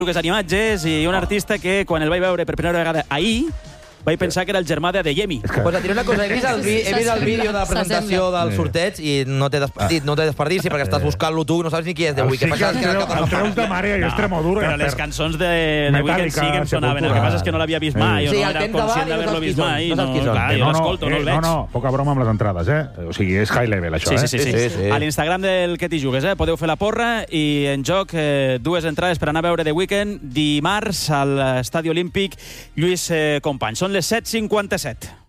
truques en imatges i un artista que, quan el vaig veure per primera vegada ahir, vaig pensar que era el germà d'Adeyemi. Pues et diré una cosa, he vist el vídeo de la presentació del sorteig i no té desperdici perquè estàs buscant-lo tu, no saps ni qui és de Weekend. El treu de marea i Extremoduro. Però les cançons de Weekend sí que em sonaven. El que passa és que no l'havia vist mai, o no era conscient d'haver-lo vist mai. Jo l'escolto, no el veig. No, poca broma amb les entrades, O sigui, és high level, això, Sí. A l'Instagram del Que t'hi jugues, podeu fer la porra i en joc dues entrades per anar a veure The Weeknd dimarts a l'Estadi Olímpic Lluís Companys. Són les 7:57.